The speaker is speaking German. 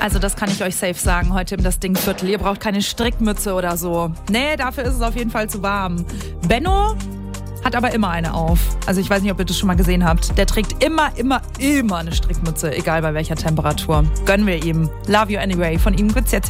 Also das kann ich euch safe sagen, heute im Das Ding-Viertel. Ihr braucht keine Strickmütze oder so. Nee, dafür ist es auf jeden Fall zu warm. Benno hat aber immer eine auf. Also ich weiß nicht, ob ihr das schon mal gesehen habt. Der trägt immer eine Strickmütze, egal bei welcher Temperatur. Gönnen wir ihm. Love you anyway. Von ihm gibt's jetzt